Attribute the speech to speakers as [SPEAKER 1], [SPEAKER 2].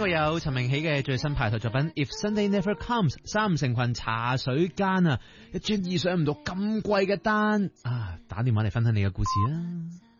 [SPEAKER 1] 會有陳明喜嘅最新排台作品 If Sunday Never Comes， 三成群茶水間啊，一轉意想唔到咁貴嘅單啊！打電話嚟分享你嘅故事啊！